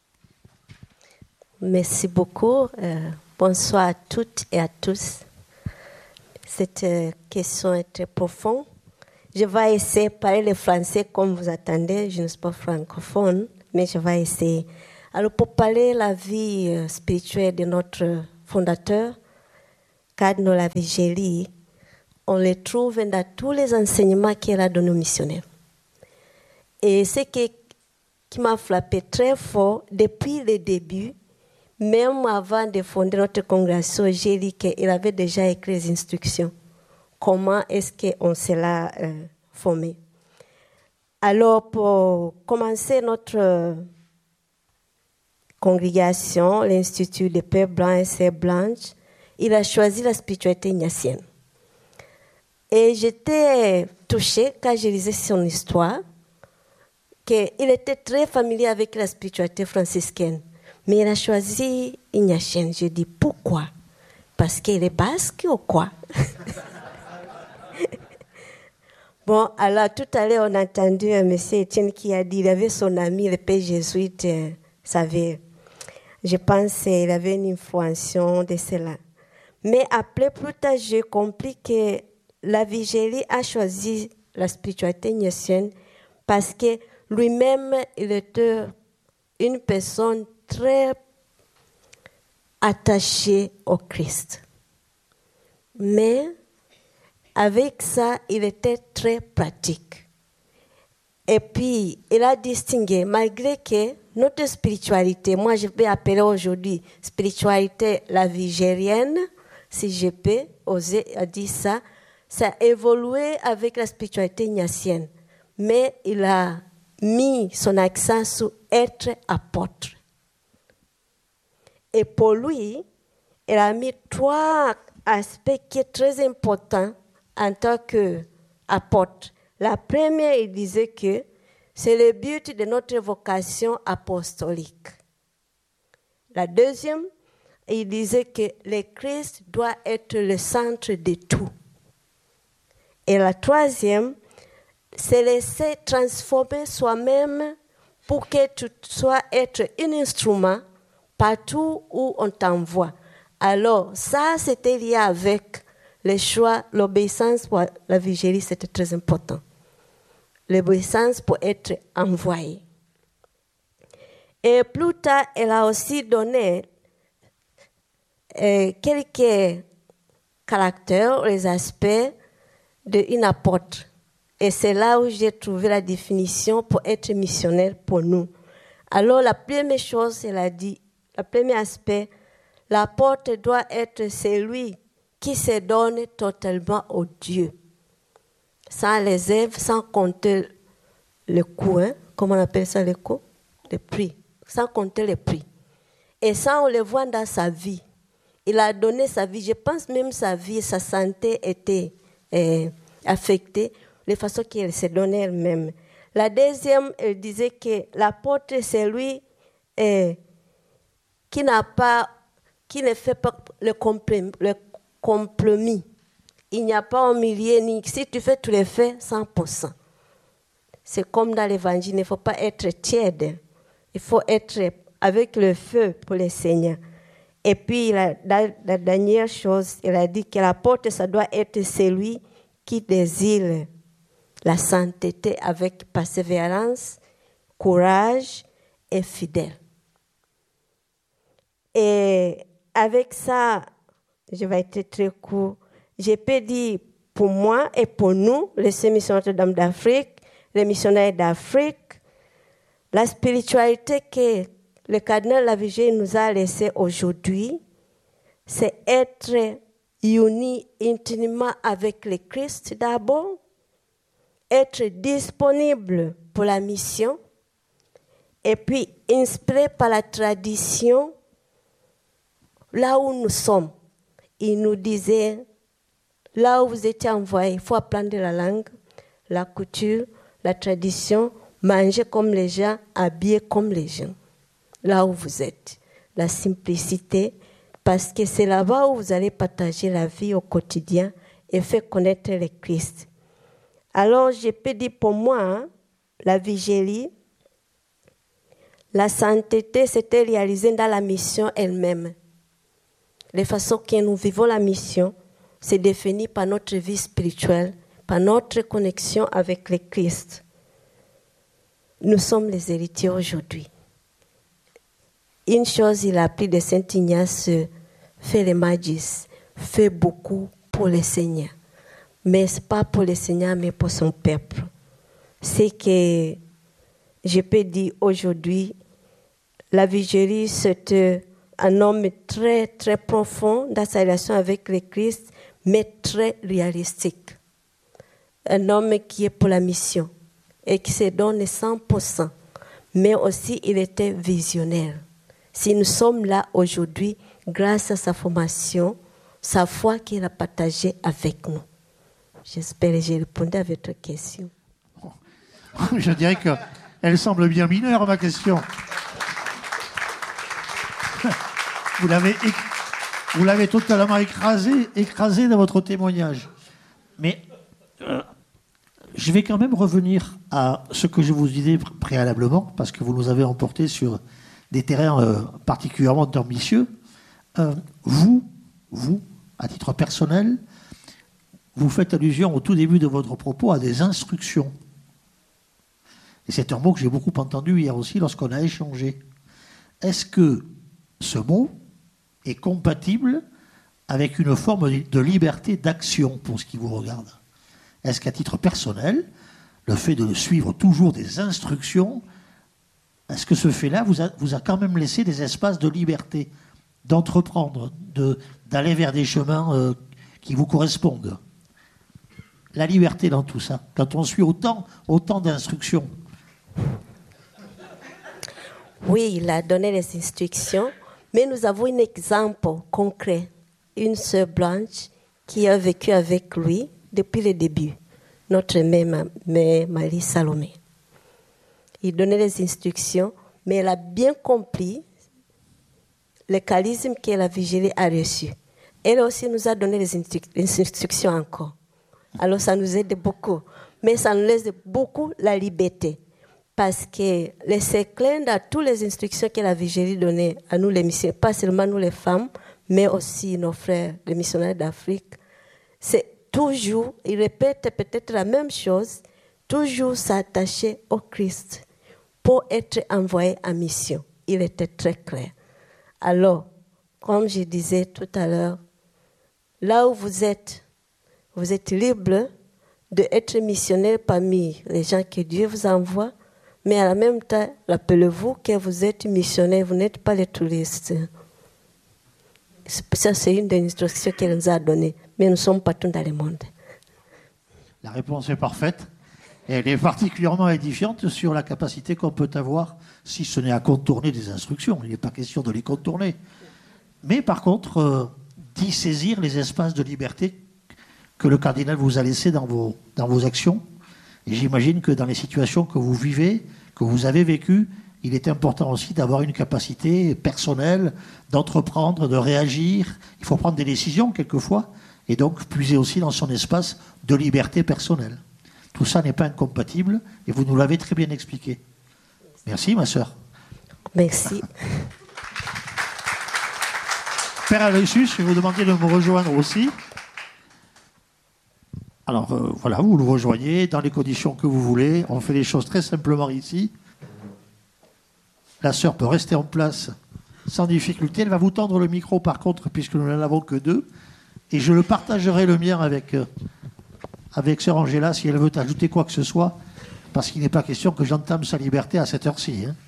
Merci beaucoup. Bonsoir à toutes et à tous. Cette question est très profonde. Je vais essayer de parler le français comme vous attendez. Je ne suis pas francophone, mais je vais essayer. Alors, pour parler de la vie spirituelle de notre fondateur, Cardinal Lavigélie, on le trouve dans tous les enseignements qu'il a donnés aux missionnaires. Et ce qui m'a frappé très fort, depuis le début, même avant de fonder notre congrégation, j'ai lu qu'il avait déjà écrit les instructions. Comment est-ce qu'on se l'a formé? Alors, pour commencer notre congrégation, l'Institut des Pères Blancs et Sœurs Blanches, il a choisi la spiritualité ignatienne. Et j'étais touchée quand je lisais son histoire, qu'il était très familier avec la spiritualité franciscaine. Mais il a choisi ignatienne. Je dis pourquoi? Parce qu'il est basque ou quoi? Bon, alors tout à l'heure, on a entendu M. Etienne qui a dit qu'il avait son ami, le père jésuite, savait. Je pense qu'il avait une influence de cela. Mais après, plus tard, j'ai compris que Lavigélie a choisi la spiritualité ignatienne parce que lui-même, il était une personne très attachée au Christ. Mais avec ça, il était très pratique. Et puis, il a distingué, malgré que notre spiritualité, moi je vais appeler aujourd'hui spiritualité lavigérienne, si je peux oser dire ça, ça a évolué avec la spiritualité ignatienne. Mais il a mis son accent sur être apôtre. Et pour lui, il a mis 3 aspects qui sont très importants en tant qu'apôtre. La première, il disait que c'est le but de notre vocation apostolique. La deuxième, il disait que le Christ doit être le centre de tout. Et la troisième, c'est laisser transformer soi-même pour que tu sois être un instrument partout où on t'envoie. Alors, ça, c'était lié avec le choix, l'obéissance pour la vigélie, c'était très important. L'obéissance pour être envoyé. Et plus tard, elle a aussi donné quelques caractères, les aspects d'une apôtre. Et c'est là où j'ai trouvé la définition pour être missionnaire pour nous. Alors, la première chose, elle a dit, le premier aspect, l'apôtre doit être celui qui se donne totalement au Dieu. Sans réserve, sans compter le coût, comment on appelle ça le coût? Le prix. Sans compter le prix. Et ça, on le voit dans sa vie. Il a donné sa vie. Je pense même sa vie, sa santé était affectée de façon qu'elle s'est donnée elle-même. La deuxième, elle disait que l'apôtre, c'est lui qui ne fait pas le compromis. Il n'y a pas un milieu, ni si tu fais, tu le fais 100%. C'est comme dans l'évangile, il ne faut pas être tiède. Il faut être avec le feu pour le Seigneur. Et puis, la dernière chose, il a dit que l'apôtre, ça doit être celui qui désire la sainteté avec persévérance, courage et fidèle. Et avec ça, je vais être très court. Je peux dire pour moi et pour nous, les missionnaires Notre-Dame d'Afrique, les missionnaires d'Afrique, la spiritualité que le cardinal Lavigélie nous a laissée aujourd'hui, c'est être unis intimement avec le Christ d'abord, être disponible pour la mission, et puis inspiré par la tradition là où nous sommes, il nous disait, là où vous étiez envoyés, il faut apprendre la langue, la couture, la tradition, manger comme les gens, habiller comme les gens. Là où vous êtes, la simplicité, parce que c'est là-bas où vous allez partager la vie au quotidien et faire connaître le Christ. Alors, je peux dire pour moi, la vigélie, la sainteté, c'était réalisé dans la mission elle-même. La façon que nous vivons la mission, c'est défini par notre vie spirituelle, par notre connexion avec le Christ. Nous sommes les héritiers aujourd'hui. Une chose, il a appris de Saint Ignace, fait les magis, fait beaucoup pour le Seigneur. Mais ce n'est pas pour le Seigneur, mais pour son peuple. C'est que je peux dire aujourd'hui, la vigélie, c'est un homme très, très profond dans sa relation avec le Christ, mais très réalistique. Un homme qui est pour la mission et qui se donne 100%. Mais aussi, il était visionnaire. Si nous sommes là aujourd'hui, grâce à sa formation, sa foi qu'il a partagée avec nous. J'espère que j'ai répondu à votre question. Je dirais qu'elle semble bien mineure, ma question. Vous l'avez totalement écrasé dans votre témoignage. Mais je vais quand même revenir à ce que je vous disais préalablement, parce que vous nous avez emporté sur des terrains particulièrement ambitieux. Vous, à titre personnel, vous faites allusion au tout début de votre propos à des instructions. Et c'est un mot que j'ai beaucoup entendu hier aussi lorsqu'on a échangé. Est-ce que ce mot est compatible avec une forme de liberté d'action pour ce qui vous regarde? Est-ce qu'à titre personnel, le fait de suivre toujours des instructions, est-ce que ce fait-là vous a quand même laissé des espaces de liberté, d'entreprendre, d'aller vers des chemins qui vous correspondent? La liberté dans tout ça, quand on suit autant d'instructions. Oui, il a donné les instructions, mais nous avons un exemple concret. Une sœur blanche qui a vécu avec lui depuis le début, notre mère Marie Salomé. Il donnait les instructions, mais elle a bien compris le charisme que la vigélie a reçu. Elle aussi nous a donné les instructions encore. Alors ça nous aide beaucoup, mais ça nous laisse beaucoup la liberté. Parce que les secrets dans toutes les instructions que la vigélie donnait à nous les missionnaires, pas seulement nous les femmes, mais aussi nos frères, les missionnaires d'Afrique, c'est toujours, ils répètent peut-être la même chose, toujours s'attacher au Christ pour être envoyé en mission. Il était très clair. Alors, comme je disais tout à l'heure, là où vous êtes libre d'être missionnaire parmi les gens que Dieu vous envoie, mais en même temps, rappelez-vous que vous êtes missionnaire, vous n'êtes pas les touristes. Ça, c'est une des instructions qu'elle nous a données, mais nous sommes partout dans le monde. La réponse est parfaite. Et elle est particulièrement édifiante sur la capacité qu'on peut avoir, si ce n'est à contourner des instructions. Il n'est pas question de les contourner. Mais par contre, d'y saisir les espaces de liberté que le cardinal vous a laissés dans vos actions. Et j'imagine que dans les situations que vous vivez, que vous avez vécues, il est important aussi d'avoir une capacité personnelle, d'entreprendre, de réagir. Il faut prendre des décisions quelquefois, et donc puiser aussi dans son espace de liberté personnelle. Tout ça n'est pas incompatible, et vous nous l'avez très bien expliqué. Merci, ma sœur. Merci. Père Aloysius, je vais vous demander de me rejoindre aussi. Alors voilà, vous nous rejoignez dans les conditions que vous voulez. On fait les choses très simplement ici. La sœur peut rester en place sans difficulté. Elle va vous tendre le micro par contre, puisque nous n'en avons que deux. Et je le partagerai le mien avec sœur Angela si elle veut ajouter quoi que ce soit, parce qu'il n'est pas question que j'entame sa liberté à cette heure-ci. Hein.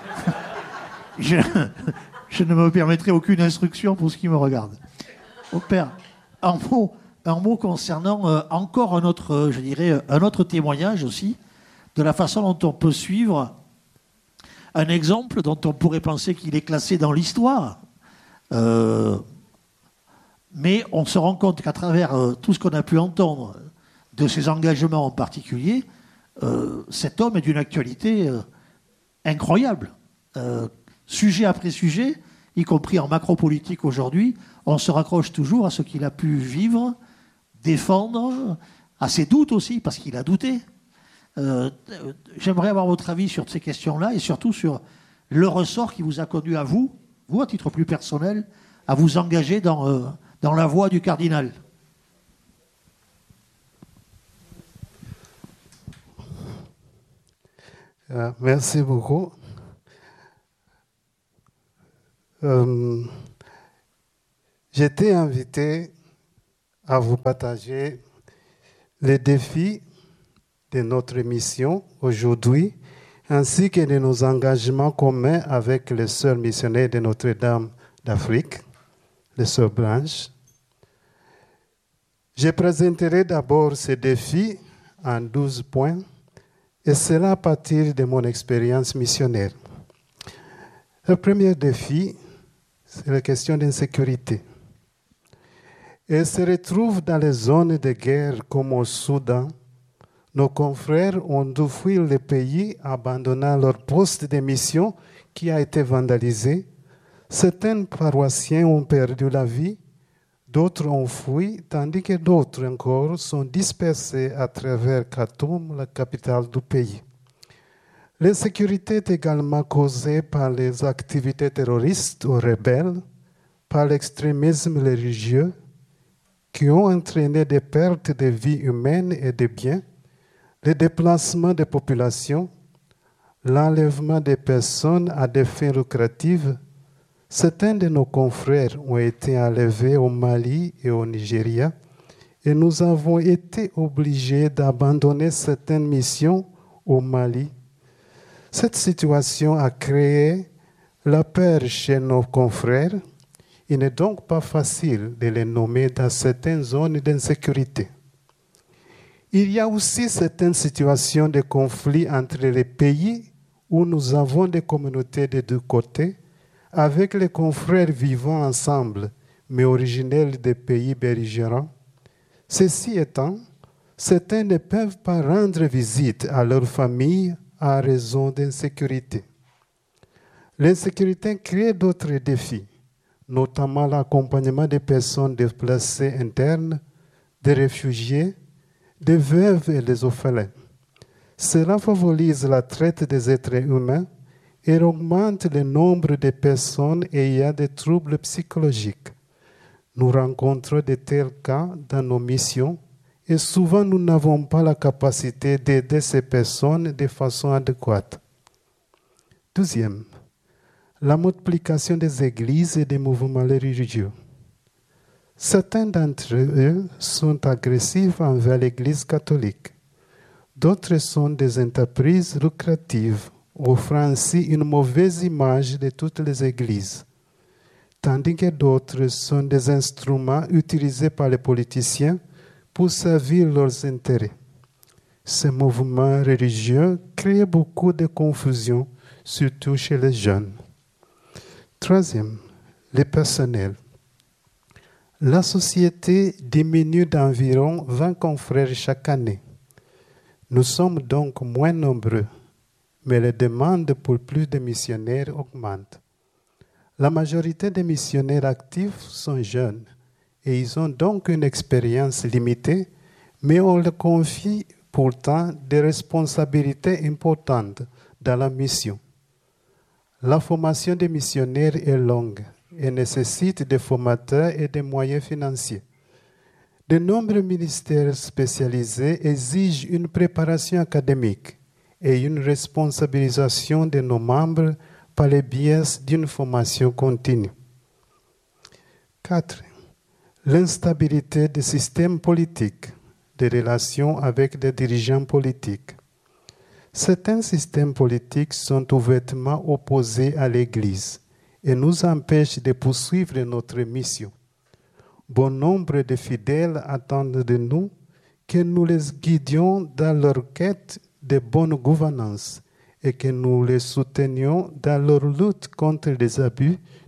Je ne me permettrai aucune instruction pour ce qui me regarde. Au Père, un mot concernant encore un autre témoignage aussi, de la façon dont on peut suivre un exemple dont on pourrait penser qu'il est classé dans l'histoire, Mais on se rend compte qu'à travers tout ce qu'on a pu entendre de ses engagements en particulier, cet homme est d'une actualité incroyable. Sujet après sujet, y compris en macro-politique aujourd'hui, on se raccroche toujours à ce qu'il a pu vivre, défendre, à ses doutes aussi, parce qu'il a douté. J'aimerais avoir votre avis sur ces questions-là et surtout sur le ressort qui vous a conduit à vous à titre plus personnel, à vous engager dans la voie du cardinal. Merci beaucoup. J'étais invité à vous partager les défis de notre mission aujourd'hui, ainsi que de nos engagements communs avec les sœurs missionnaires de Notre-Dame d'Afrique, les sœurs Blanches. Je présenterai d'abord ces défis en 12 points, et cela à partir de mon expérience missionnaire. Le premier défi, c'est la question d'insécurité. Et se retrouve dans les zones de guerre comme au Soudan. Nos confrères ont dû fuir le pays, abandonnant leur poste de mission qui a été vandalisé. Certains paroissiens ont perdu la vie, d'autres ont fui, tandis que d'autres encore sont dispersés à travers Khartoum, la capitale du pays. L'insécurité est également causée par les activités terroristes ou rebelles, par l'extrémisme religieux, qui ont entraîné des pertes de vies humaines et de biens, le déplacement des populations, l'enlèvement des personnes à des fins lucratives. Certains de nos confrères ont été enlevés au Mali et au Nigeria, et nous avons été obligés d'abandonner certaines missions au Mali. Cette situation a créé la peur chez nos confrères. Il n'est donc pas facile de les nommer dans certaines zones d'insécurité. Il y a aussi certaines situations de conflit entre les pays où nous avons des communautés des deux côtés, avec les confrères vivant ensemble, mais originaires des pays belligérants. Ceci étant, certains ne peuvent pas rendre visite à leur famille à raison d'insécurité. L'insécurité crée d'autres défis, notamment l'accompagnement des personnes déplacées internes, des réfugiés, des veuves et des orphelins. Cela favorise la traite des êtres humains et augmente le nombre de personnes ayant des troubles psychologiques. Nous rencontrons de tels cas dans nos missions et souvent nous n'avons pas la capacité d'aider ces personnes de façon adéquate. Deuxième, la multiplication des églises et des mouvements religieux. Certains d'entre eux sont agressifs envers l'Église catholique. D'autres sont des entreprises lucratives, offrant ainsi une mauvaise image de toutes les églises, tandis que d'autres sont des instruments utilisés par les politiciens pour servir leurs intérêts. Ces mouvements religieux créent beaucoup de confusion, surtout chez les jeunes. Troisième, le personnel. La société diminue d'environ 20 confrères chaque année. Nous sommes donc moins nombreux, mais les demandes pour plus de missionnaires augmentent. La majorité des missionnaires actifs sont jeunes et ils ont donc une expérience limitée, mais on leur confie pourtant des responsabilités importantes dans la mission. La formation des missionnaires est longue et nécessite des formateurs et des moyens financiers. De nombreux ministères spécialisés exigent une préparation académique et une responsabilisation de nos membres par le biais d'une formation continue. 4. L'instabilité des systèmes politiques, des relations avec des dirigeants politiques. Certains systèmes politiques sont ouvertement opposés à l'Église et nous empêchent de poursuivre notre mission. Bon nombre de fidèles attendent de nous que nous les guidions dans leur quête de bonne gouvernance et que nous les soutenions dans leur lutte contre les abus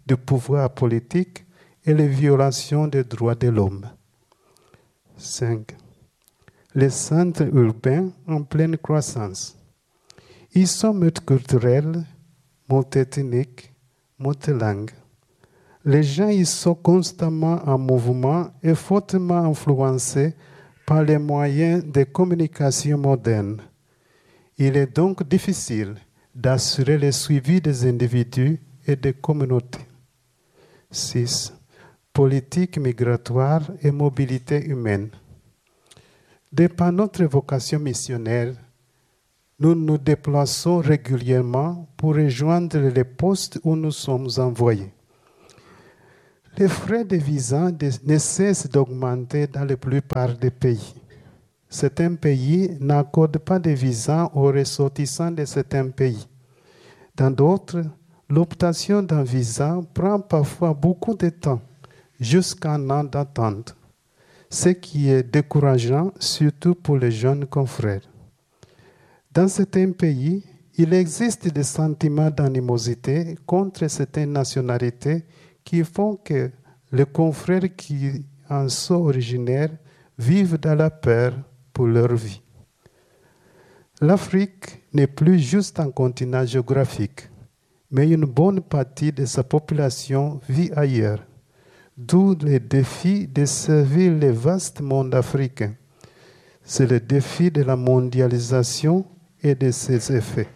du pouvoir politique et les violations des droits de l'homme. 5. Les centres urbains en pleine croissance. Ils sont multiculturels, multiethniques, multilingues. Les gens y sont constamment en mouvement et fortement influencés par les moyens de communication modernes. Il est donc difficile d'assurer le suivi des individus et des communautés. 6. Politique migratoire et mobilité humaine. De par notre vocation missionnaire, nous nous déplaçons régulièrement pour rejoindre les postes où nous sommes envoyés. Les frais de visa ne cessent d'augmenter dans la plupart des pays. Certains pays n'accordent pas de visa aux ressortissants de certains pays. Dans d'autres, l'obtention d'un visa prend parfois beaucoup de temps, jusqu'à un an d'attente, ce qui est décourageant, surtout pour les jeunes confrères. Dans certains pays, il existe des sentiments d'animosité contre certaines nationalités qui font que les confrères qui en sont originaires vivent dans la peur pour leur vie. L'Afrique n'est plus juste un continent géographique, mais une bonne partie de sa population vit ailleurs, d'où le défi de servir le vaste monde africain. C'est le défi de la mondialisation et de ses effets.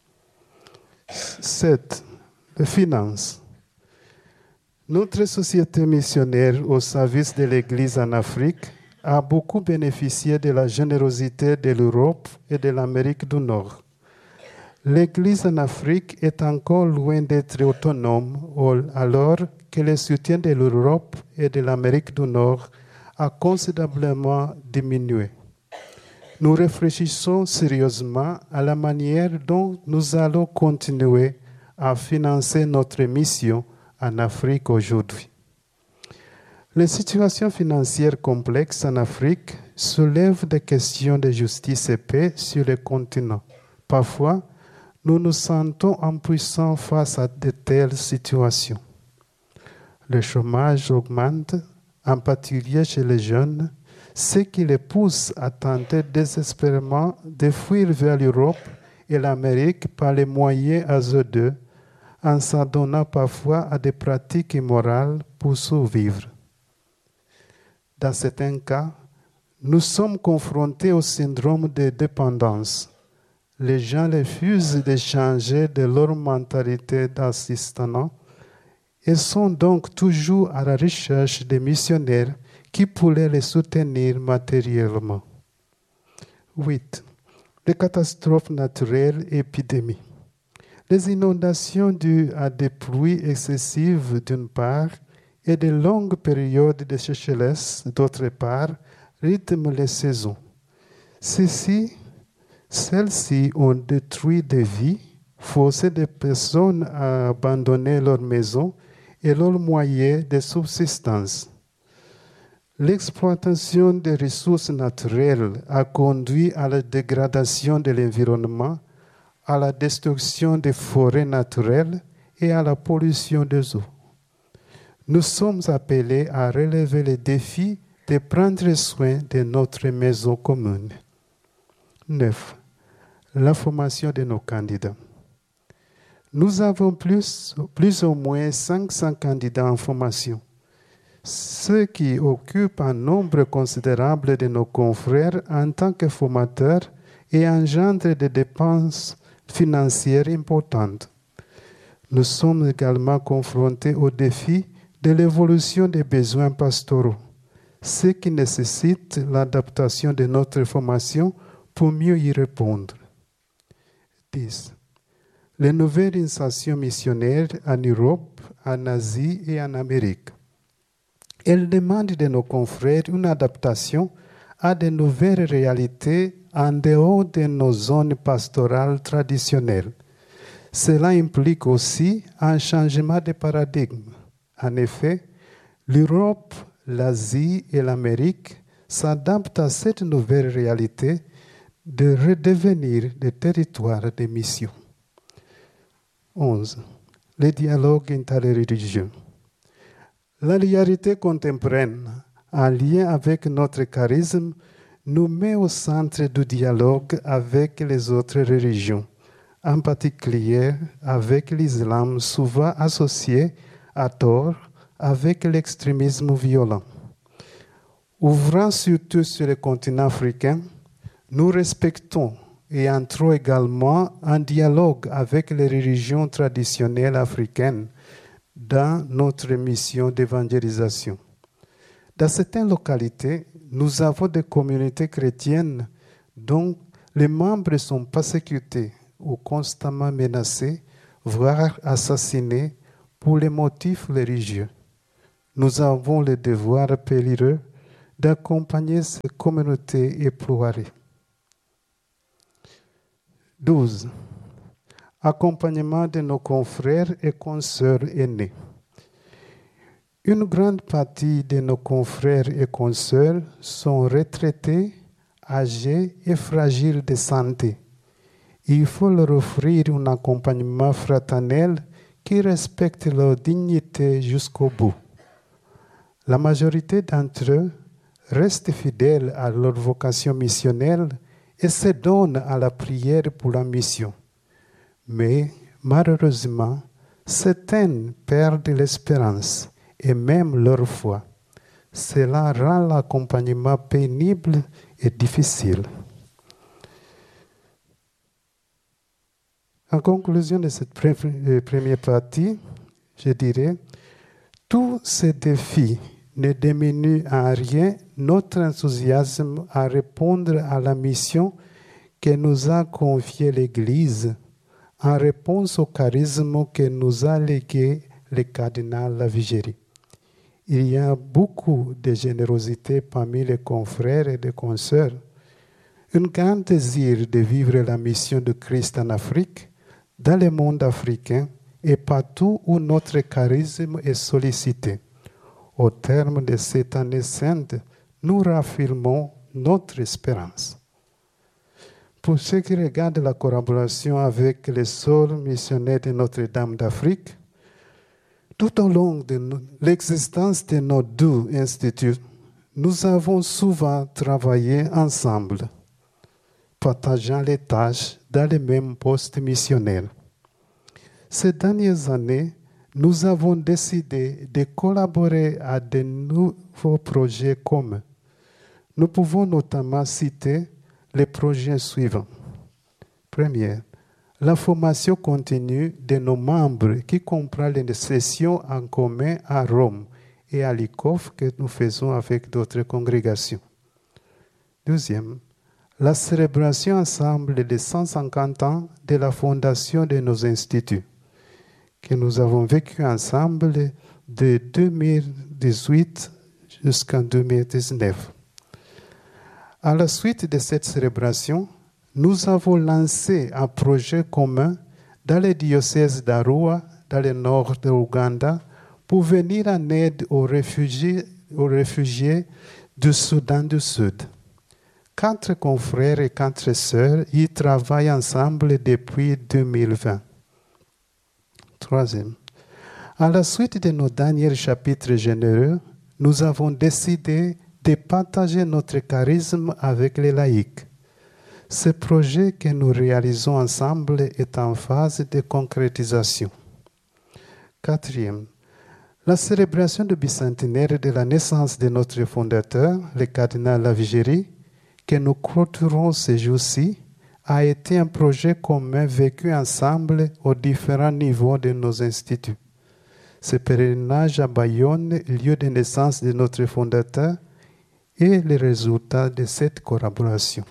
7. Les finances. Notre société missionnaire au service de l'Église en Afrique a beaucoup bénéficié de la générosité de l'Europe et de l'Amérique du Nord. L'Église en Afrique est encore loin d'être autonome, alors que le soutien de l'Europe et de l'Amérique du Nord a considérablement diminué. Nous réfléchissons sérieusement à la manière dont nous allons continuer à financer notre mission en Afrique aujourd'hui. Les situations financières complexes en Afrique soulèvent des questions de justice et paix sur le continent. Parfois, nous nous sentons impuissants face à de telles situations. Le chômage augmente, en particulier chez les jeunes, ce qui les pousse à tenter désespérément de fuir vers l'Europe et l'Amérique par les moyens hasardeux, en s'adonnant parfois à des pratiques immorales pour survivre. Dans certains cas, nous sommes confrontés au syndrome de dépendance. Les gens refusent de changer de leur mentalité d'assistanat et sont donc toujours à la recherche des missionnaires qui pourraient les soutenir matériellement. 8. Les catastrophes naturelles et épidémies. Les inondations dues à des pluies excessives d'une part et de longues périodes de sécheresse d'autre part rythment les saisons. Celles-ci ont détruit des vies, forcé des personnes à abandonner leurs maisons et leurs moyens de subsistance. L'exploitation des ressources naturelles a conduit à la dégradation de l'environnement, à la destruction des forêts naturelles et à la pollution des eaux. Nous sommes appelés à relever le défi de prendre soin de notre maison commune. 9. La formation de nos candidats. Nous avons plus ou moins 500 candidats en formation, ce qui occupe un nombre considérable de nos confrères en tant que formateurs et engendre des dépenses financières importantes. Nous sommes également confrontés au défi de l'évolution des besoins pastoraux, ce qui nécessite l'adaptation de notre formation pour mieux y répondre. 10. Les nouvelles initiations missionnaires en Europe, en Asie et en Amérique. Elles demandent de nos confrères une adaptation à de nouvelles réalités en dehors de nos zones pastorales traditionnelles. Cela implique aussi un changement de paradigme. En effet, l'Europe, l'Asie et l'Amérique s'adaptent à cette nouvelle réalité de redevenir des territoires de mission. 11. le dialogue interreligieux. La réalité contemporaine, en lien avec notre charisme, nous met au centre du dialogue avec les autres religions, en particulier avec l'islam, souvent associé à tort avec l'extrémisme violent. Ouvrant surtout sur le continent africain, nous respectons et entrons également en dialogue avec les religions traditionnelles africaines dans notre mission d'évangélisation. Dans certaines localités, nous avons des communautés chrétiennes dont les membres sont persécutés ou constamment menacés, voire assassinés pour les motifs religieux. Nous avons le devoir périlleux d'accompagner ces communautés éplorées. 12. Accompagnement de nos confrères et consoeurs aînés. Une grande partie de nos confrères et consoeurs sont retraités, âgés et fragiles de santé. Il faut leur offrir un accompagnement fraternel qui respecte leur dignité jusqu'au bout. La majorité d'entre eux restent fidèles à leur vocation missionnelle et se donnent à la prière pour la mission. Mais malheureusement, certains perdent l'espérance et même leur foi. Cela rend l'accompagnement pénible et difficile. En conclusion de cette première partie, je dirais, tous ces défis ne diminuent en rien notre enthousiasme à répondre à la mission que nous a confiée l'Église en réponse au charisme que nous a légué le cardinal Lavigérie. Il y a beaucoup de générosité parmi les confrères et les consoeurs, un grand désir de vivre la mission de Christ en Afrique, dans le monde africain et partout où notre charisme est sollicité. Au terme de cette année sainte, nous raffirmons notre espérance. Pour ce qui regarde la collaboration avec les sœurs missionnaires de Notre-Dame d'Afrique, tout au long de l'existence de nos deux instituts, nous avons souvent travaillé ensemble, partageant les tâches dans les mêmes postes missionnaires. Ces dernières années, nous avons décidé de collaborer à de nouveaux projets communs. Nous pouvons notamment citer les projets suivants. Premier, la formation continue de nos membres qui comprend les sessions en commun à Rome et à Likoff que nous faisons avec d'autres congrégations. Deuxième, la célébration ensemble des 150 ans de la fondation de nos instituts, que nous avons vécu ensemble de 2018 jusqu'en 2019. À la suite de cette célébration, nous avons lancé un projet commun dans le diocèse d'Arua, dans le nord de l'Ouganda, pour venir en aide aux réfugiés du Soudan du Sud. 4 confrères et 4 sœurs y travaillent ensemble depuis 2020. Troisième, à la suite de nos derniers chapitres généreux, nous avons décidé de partager notre charisme avec les laïcs. Ce projet que nous réalisons ensemble est en phase de concrétisation. Quatrième, la célébration du bicentenaire de la naissance de notre fondateur, le cardinal Lavigérie, que nous clôturons ces jours-ci, a été un projet commun vécu ensemble aux différents niveaux de nos instituts. Ce pèlerinage à Bayonne, lieu de naissance de notre fondateur, est le résultat de cette collaboration.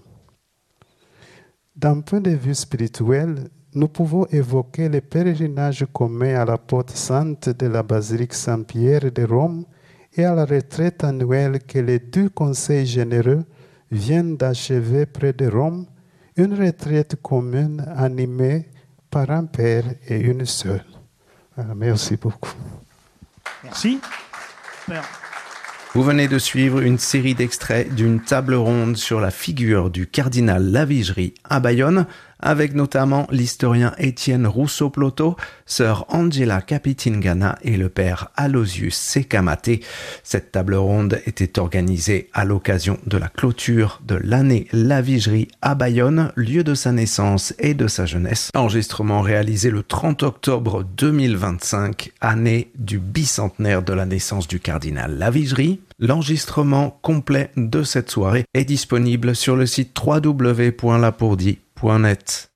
D'un point de vue spirituel, nous pouvons évoquer le pèlerinage commun à la porte sainte de la basilique Saint-Pierre de Rome et à la retraite annuelle que les 2 conseils généreux viennent d'achever près de Rome, une retraite commune animée par un père et une sœur. Merci beaucoup. Merci. Père. Vous venez de suivre une série d'extraits d'une table ronde sur la figure du cardinal Lavigérie à Bayonne, avec notamment l'historien Étienne Rousseau-Ploto, sœur Angela Capitingana et le père Aloysius Sekamate. Cette table ronde était organisée à l'occasion de la clôture de l'année Lavigerie à Bayonne, lieu de sa naissance et de sa jeunesse. Enregistrement réalisé le 30 octobre 2025, année du bicentenaire de la naissance du cardinal Lavigerie. L'enregistrement complet de cette soirée est disponible sur le site www.lapourdie.net.